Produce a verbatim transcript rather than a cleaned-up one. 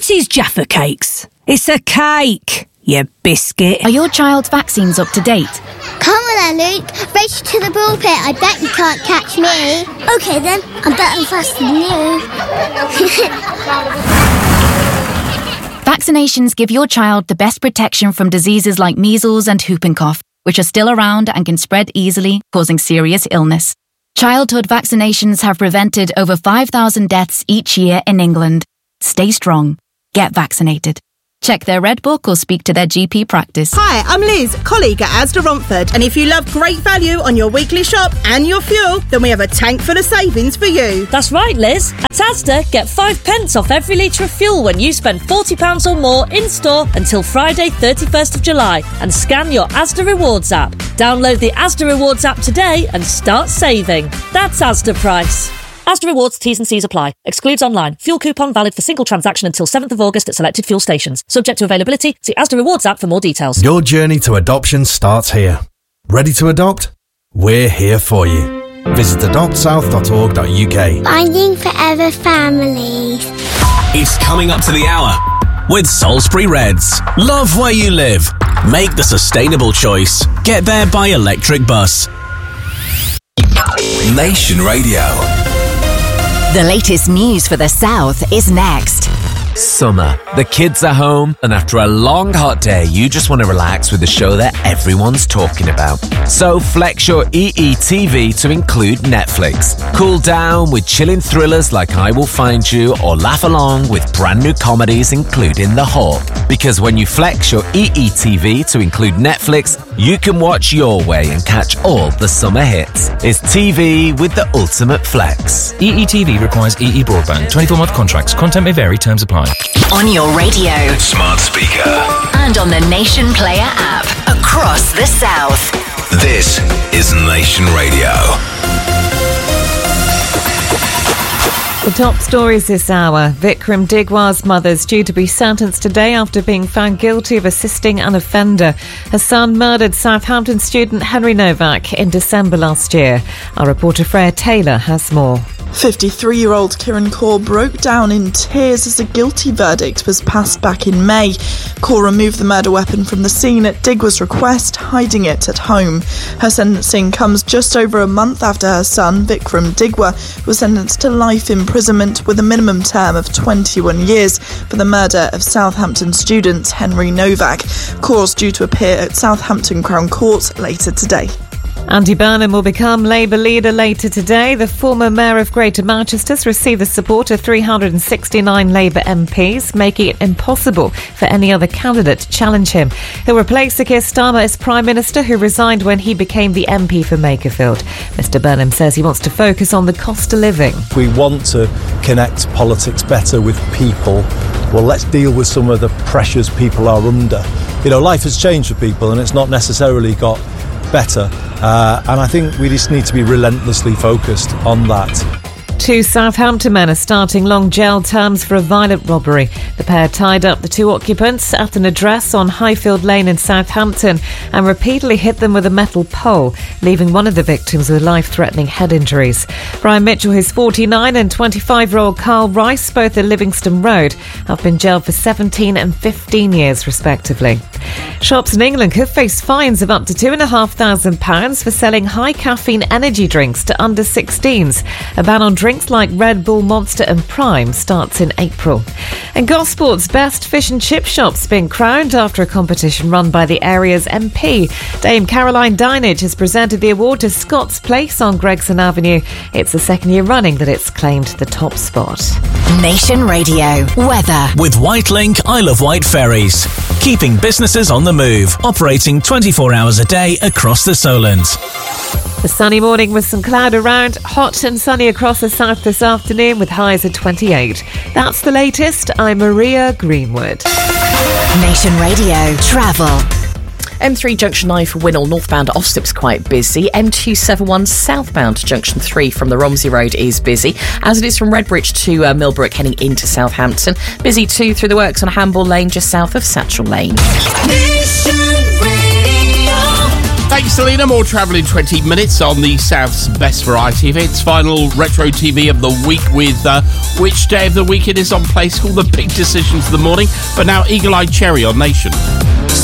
This is Jaffa Cakes. It's a cake, you biscuit. Are your child's vaccines up to date? Come on then, Luke. Race to the ball pit. I bet you can't catch me. OK then, I'm better and faster than you. Vaccinations give your child the best protection from diseases like measles and whooping cough, which are still around and can spread easily, causing serious illness. Childhood vaccinations have prevented over five thousand deaths each year in England. Stay strong. Get vaccinated. Check their Red Book or speak to their G P practice. Hi, I'm Liz, colleague at Asda Romford, and if you love great value on your weekly shop and your fuel, then we have a tank full of savings for you. That's right, Liz. At Asda, get five pence off every litre of fuel when you spend forty pounds or more in-store until Friday, thirty-first of July, and scan your Asda Rewards app. Download the Asda Rewards app today and start saving. That's Asda Price. Asda Rewards, T's and C's apply. Excludes online. Fuel coupon valid for single transaction until seventh of August at selected fuel stations. Subject to availability. See Asda Rewards app for more details. Your journey to adoption starts here. Ready to adopt? We're here for you. Visit adopt south dot org dot U K. Finding forever families. It's coming up to the hour with Salisbury Reds. Love where you live. Make the sustainable choice. Get there by electric bus. Nation Radio. The latest news for the South is next. Summer. The kids are home, and after a long hot day, you just want to relax with a show that everyone's talking about. So flex your E E T V to include Netflix. Cool down with chilling thrillers like I Will Find You, or laugh along with brand new comedies including The Hawk. Because when you flex your E E T V to include Netflix, you can watch your way and catch all the summer hits. It's T V with the ultimate flex. E E T V requires E E broadband. twenty-four month contracts. Content may vary. Terms apply. On your radio, smart speaker, and on the Nation Player app across the South. This is Nation Radio. The top stories this hour. Vikram Digwar's mother's due to be sentenced today after being found guilty of assisting an offender. Her son murdered Southampton student Henry Novak in December last year. Our reporter Freya Taylor has more. fifty-three-year-old Kieran Kaur broke down in tears as a guilty verdict was passed back in May. Kaur removed the murder weapon from the scene at Digwar's request, hiding it at home. Her sentencing comes just over a month after her son, Vikram Digwar, was sentenced to life imprisonment with a minimum term of twenty-one years for the murder of Southampton student Henry Novak. Kaur's due to appear at Southampton Crown Court later today. Andy Burnham will become Labour leader later today. The former Mayor of Greater Manchester has received the support of three hundred sixty-nine Labour M Ps, making it impossible for any other candidate to challenge him. He'll replace Sir Keir Starmer as Prime Minister, who resigned when he became the M P for Makerfield. Mister Burnham says he wants to focus on the cost of living. We want to connect politics better with people. Well, let's deal with some of the pressures people are under. You know, life has changed for people and it's not necessarily got better, uh, and I think we just need to be relentlessly focused on that. Two Southampton men are starting long jail terms for a violent robbery. The pair tied up the two occupants at an address on Highfield Lane in Southampton and repeatedly hit them with a metal pole, leaving one of the victims with life-threatening head injuries. Brian Mitchell, his forty-nine, and twenty-five-year-old Carl Rice, both at Livingston Road, have been jailed for seventeen and fifteen years respectively. Shops in England could face fines of up to two thousand five hundred pounds for selling high-caffeine energy drinks to under sixteens. A ban on drinks like Red Bull, Monster and Prime starts in April. And Gosport's best fish and chip shops being crowned after a competition run by the area's M P. Dame Caroline Dinage has presented the award to Scott's Place on Gregson Avenue. It's the second year running that it's claimed the top spot. Nation Radio weather with Whitelink Isle of Wight ferries, keeping businesses on the move, operating twenty-four hours a day across the Solent. A sunny morning with some cloud around, hot and sunny across the south this afternoon with highs at twenty-eight. That's the latest. I'm Maria Greenwood. Nation Radio travel. M three Junction nine for Winnall, northbound Ossip's quite busy. M two seventy-one southbound Junction three from the Romsey Road is busy, as it is from Redbridge to uh, Millbrook heading into Southampton. Busy too through the works on Hamble Lane just south of Satchel Lane. Nation Radio. Thanks, Selena. More travel in twenty minutes on the South's best variety of hits. Final retro T V of the week with uh, which day of the week it is on Play School. The big decisions of the morning. But now Eagle Eye Cherry on Nation.